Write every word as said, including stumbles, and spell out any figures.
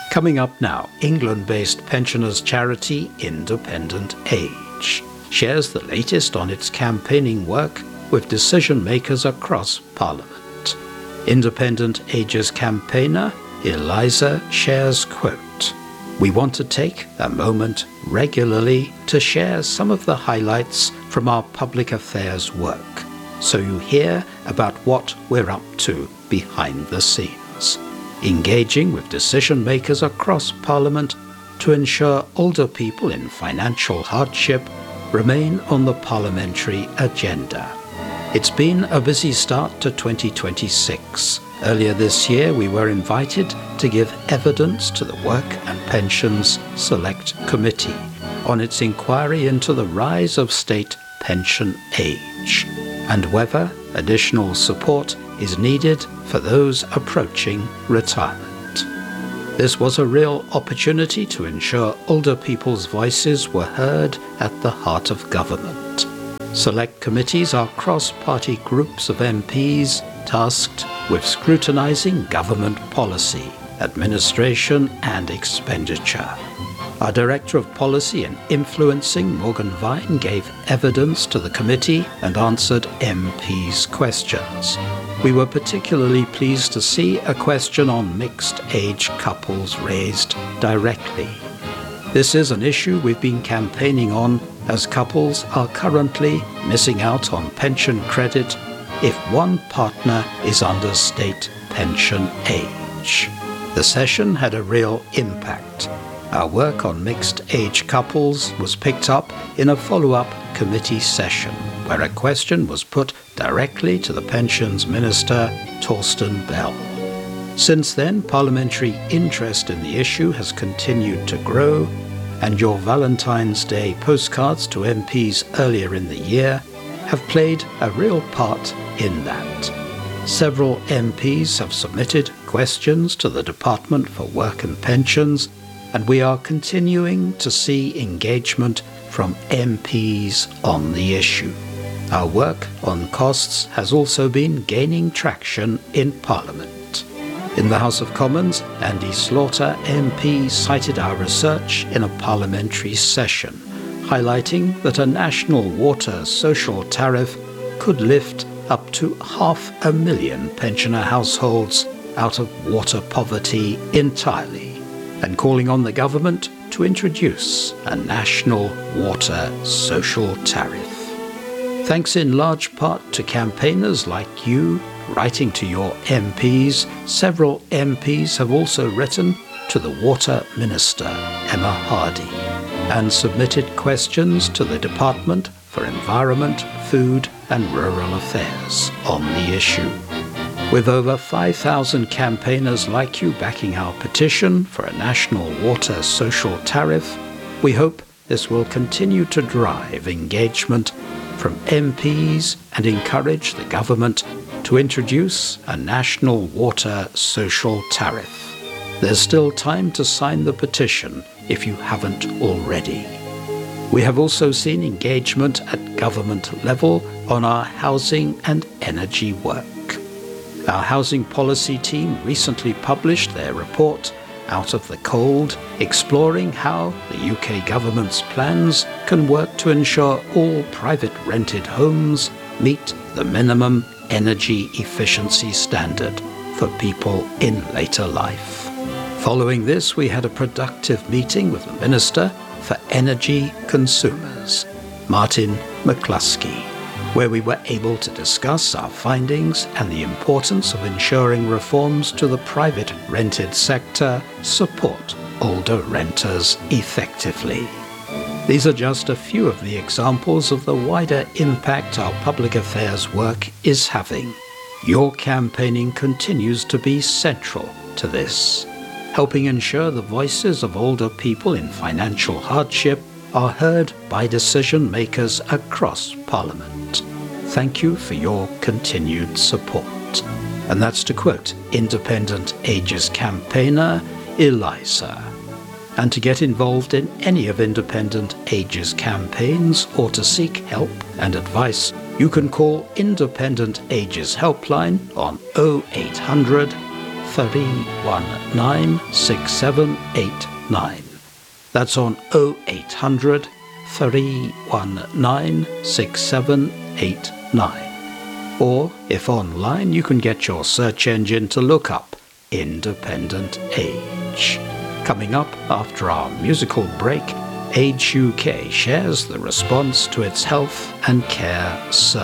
Coming up now, England-based pensioners charity Independent Age shares the latest on its campaigning work with decision-makers across Parliament. Independent Age's campaigner, Eliza, shares, quote, "We want to take a moment regularly to share some of the highlights from our public affairs work, so you hear about what we're up to behind the scenes, engaging with decision-makers across Parliament to ensure older people in financial hardship remain on the parliamentary agenda." It's been a busy start to twenty twenty-six. Earlier this year, we were invited to give evidence to the Work and Pensions Select Committee on its inquiry into the rise of state pension age and whether additional support is needed for those approaching retirement. This was a real opportunity to ensure older people's voices were heard at the heart of government. Select committees are cross-party groups of M Ps tasked with scrutinising government policy, administration and expenditure. Our Director of Policy and Influencing, Morgan Vine, gave evidence to the committee and answered M Ps' questions. We were particularly pleased to see a question on mixed-age couples raised directly. This is an issue we've been campaigning on, as couples are currently missing out on pension credit if one partner is under state pension age. The session had a real impact. Our work on mixed-age couples was picked up in a follow-up committee session, where a question was put directly to the Pensions Minister, Torsten Bell. Since then, parliamentary interest in the issue has continued to grow, and your Valentine's Day postcards to M Ps earlier in the year have played a real part in that. Several M Ps have submitted questions to the Department for Work and Pensions, and we are continuing to see engagement from M Ps on the issue. Our work on costs has also been gaining traction in Parliament. In the House of Commons, Andy Slaughter M P cited our research in a parliamentary session, highlighting that a national water social tariff could lift up to half a million pensioner households out of water poverty entirely, and calling on the government to introduce a national water social tariff. Thanks in large part to campaigners like you writing to your M Ps, several M Ps have also written to the Water Minister, Emma Hardy, and submitted questions to the Department for Environment, Food and Rural Affairs on the issue. With over five thousand campaigners like you backing our petition for a national water social tariff, we hope this will continue to drive engagement from M Ps and encourage the government to introduce a national water social tariff. There's still time to sign the petition if you haven't already. We have also seen engagement at government level on our housing and energy work. Our housing policy team recently published their report, Out of the Cold, exploring how the U K government's plans can work to ensure all private rented homes meet the minimum energy efficiency standard for people in later life. Following this, we had a productive meeting with the Minister for Energy Consumers, Martin McCluskey, where we were able to discuss our findings and the importance of ensuring reforms to the private rented sector support older renters effectively. These are just a few of the examples of the wider impact our public affairs work is having. Your campaigning continues to be central to this, helping ensure the voices of older people in financial hardship are heard by decision makers across Parliament. Thank you for your continued support. And that's to quote Independent Age's campaigner, Eliza. And to get involved in any of Independent Age's campaigns or to seek help and advice, you can call Independent Age's helpline on oh eight hundred, three one nine, six seven eight nine. That's on oh eight hundred, three one nine, six seven eight nine. Or, if online, you can get your search engine to look up Independent Age. Coming up after our musical break, Age U K shares the response to its health and care survey.